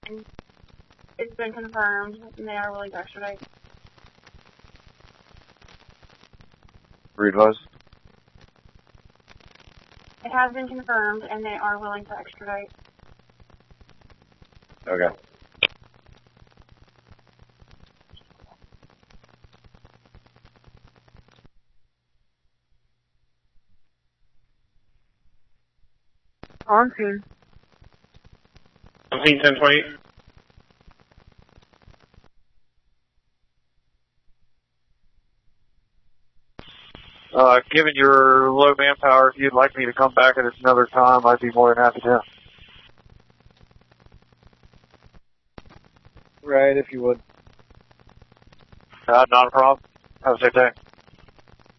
It's been confirmed, and they are willing to extradite. Read was? It has been confirmed, and they are willing to extradite. Okay. On scene. 1028. Given your low manpower, if you'd like me to come back at another time, I'd be more than happy to. Right, if you would. Not a problem. Have a safe day.